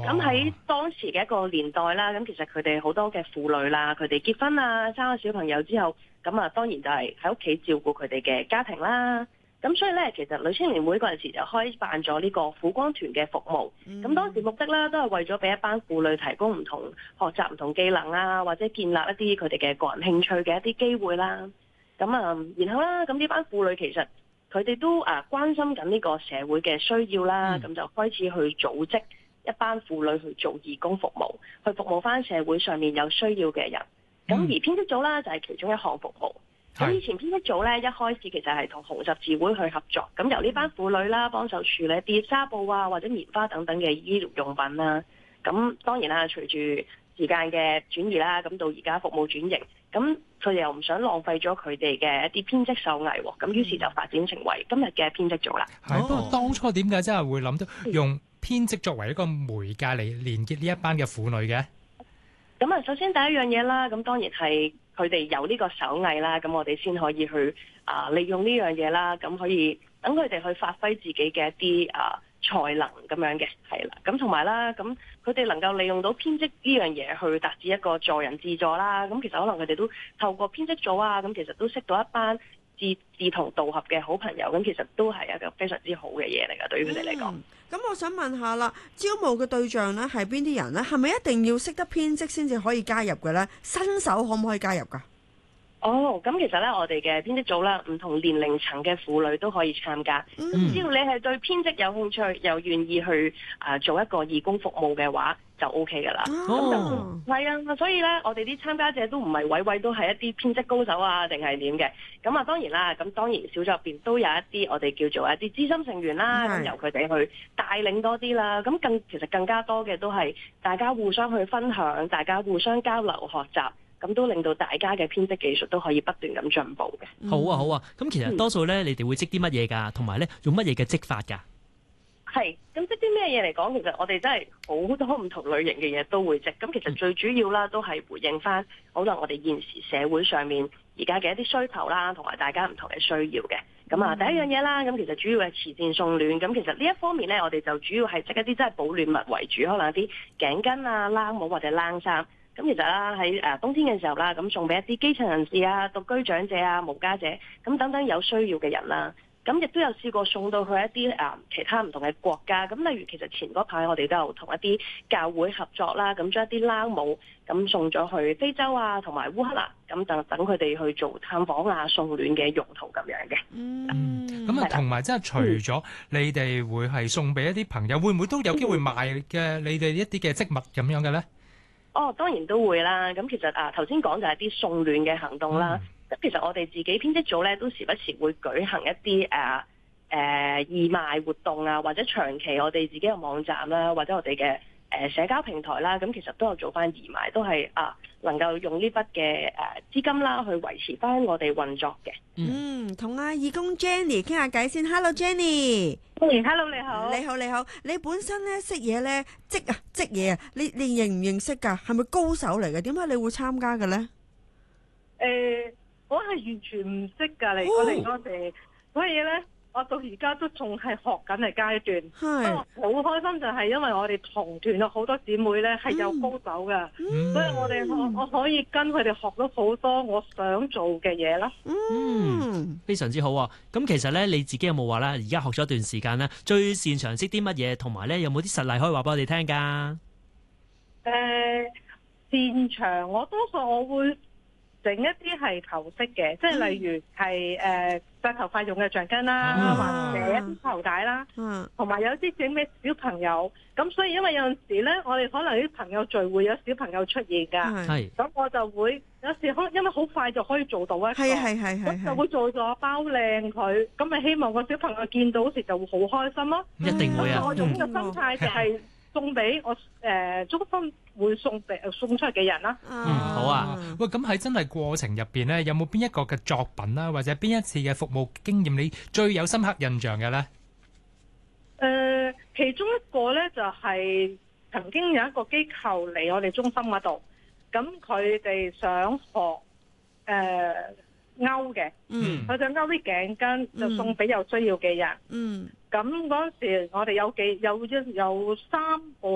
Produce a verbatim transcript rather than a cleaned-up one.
咁喺當時嘅一個年代啦，咁其實佢哋好多嘅婦女啦，佢哋結婚啊，生咗小朋友之後，咁啊當然就係喺屋企照顧佢哋嘅家庭啦。咁所以咧，其實女青年會嗰陣時就開辦咗呢個婦光團嘅服務。咁、嗯、當時目的啦，都係為咗俾一班婦女提供唔同學習唔同技能啊，或者建立一啲佢哋嘅個人興趣嘅一啲機會啦。咁啊，然後啦，咁呢班婦女其實佢哋都啊關心緊呢個社會嘅需要啦，咁、嗯、就開始去組織一班婦女去做義工服務，去服務翻社會上面有需要嘅人。咁、嗯、而編織組啦，就係其中一項服務。咁以前編織組咧，一開始其實係同紅十字會去合作，咁由呢班婦女啦幫手處理一啲紗布啊或者棉花等等嘅醫療用品啦。咁當然啦，隨住時間嘅轉移啦，咁到而家服務轉型，咁佢哋又唔想浪費咗佢哋嘅一啲編織手藝喎，咁於是就發展成為今日嘅編織組啦。 係，不過當初點解真係會諗到用編織作為一個媒介嚟連結呢一班嘅婦女嘅？ 咁啊，首先第一樣嘢啦，咁當然係佢哋有呢個手藝啦，咁我哋先可以去啊利用呢樣嘢啦，咁可以等佢哋去發揮自己嘅一啲啊才能咁樣嘅，係啦，咁同埋啦，咁佢哋能夠利用到編織呢樣嘢去達至一個助人自助啦，咁其實可能佢哋都透過編織組啊，咁其實都識到一班志志同道合嘅好朋友，咁其實都係一個非常之好嘅嘢嚟㗎，對於佢哋嚟講。 咁、嗯、我想問下啦，招募嘅對象咧係邊啲人咧？係咪一定要識得編織先至可以加入嘅咧？新手可唔可以加入㗎？ 哦，咁其實咧，我哋嘅編織組啦，唔同年齡層嘅婦女都可以參加。咁、嗯、只要你係對編織有興趣，又願意去啊、呃、做一個義工服務嘅話，就 O K 噶啦。咁、哦、就係啊，所以咧，我哋啲參加者都唔係位位都係一啲編織高手啊，定係點嘅。咁啊，當然啦，咁當然小組入邊都有一啲我哋叫做一啲資深成員啦，咁由佢哋去帶領多啲啦。咁更其實更加多嘅都係大家互相去分享，大家互相交流學習。咁都令到大家嘅編織技術都可以不斷咁進步嘅、 嗯。好啊，好啊。咁其實多數咧，你哋會織啲乜嘢㗎？同埋咧，用乜嘢嘅織法㗎？ 係。咁織啲咩嘢嚟講？其實我哋真係好多唔同類型嘅嘢都會織。咁其實最主要啦，都係回應翻可能我哋現時社會上面而家嘅一啲需求啦，同埋大家唔同嘅需要嘅。咁啊，第一樣嘢啦，咁其實主要係慈善送暖。咁其實呢一方面咧，我哋就主要係織一啲真係保暖物為主，可能一啲頸巾啊、冷帽或者冷衫。咁其實啦，喺誒冬天嘅時候啦，咁送俾一啲基層人士啊、獨居長者啊、無家者咁等等有需要嘅人啦。咁亦都有試過送到去一啲誒其他唔同嘅國家。咁例如其實前嗰排我哋都有同一啲教會合作啦，咁將一啲冷帽咁送咗去非洲啊，同埋烏克蘭，咁等等佢哋去做探訪啊、送暖嘅用途咁樣嘅。 嗯，咁啊同埋即係除咗你哋會係送俾一啲朋友，會唔會都有機會賣嘅你哋一啲嘅織物咁樣嘅咧？ 哦，當然都會啦。咁其實啊，頭先講就係啲送暖嘅行動啦。咁、嗯、其實我哋自己編織組咧，都時不時會舉行一啲誒誒義賣活動啊，或者長期我哋自己嘅網站啦，或者我哋嘅誒社交平台啦，咁其實都有做翻義賣，都係啊能夠用呢筆嘅誒資金啦，去維持翻我哋運作嘅。 嗯，同阿義工 Jenny 傾下偈先。Hello Jenny。 歡迎 Hello 你好。 你好你好，你本身咧識嘢咧織啊織嘢啊，你你認唔認識㗎？係咪高手嚟嘅？點解你會參加嘅咧？誒、 呃，我係完全唔識㗎嚟過嚟嗰時，所以咧。我到而家都仲係學緊嘅階段，係好開心就係因為我哋同團有好多姊妹咧係有高手嘅、嗯，所以我哋我我可以跟佢哋學到好多我想做嘅嘢啦。 嗯，非常之好啊！咁其實咧你自己有冇話啦？而家學咗一段時間咧，最擅長識啲乜嘢？同埋咧有冇啲實例可以話俾我哋聽㗎？誒、 呃，擅長我多數我會整一啲係頭飾嘅，即係例如係誒紮頭髮用嘅橡筋啦，啊、或者一啲頭帶啦，同、嗯、埋有啲整俾小朋友。咁所以因為有陣時咧，我哋可能啲朋友聚會有小朋友出現㗎，咁我就會有時可因為好快就可以做到一個，咁就會做咗包靚佢，咁咪希望個小朋友見到時就會好開心咯。 一定會啊！ 我種嘅心態就係送俾我誒中心會送俾送出去嘅人啦。 嗯，好啊。喂，咁喺真係過程入邊咧，有冇邊一個嘅作品啦，或者邊一次嘅服務經驗你最有深刻印象嘅咧？ 誒、呃，其中一個咧就係、是、曾經有一個機構嚟我哋中心嗰度，咁佢哋想學誒、呃、勾嘅，嗯，佢想勾啲頸巾就送俾有需要嘅人，嗯，咁嗰時我哋有幾有一有三個。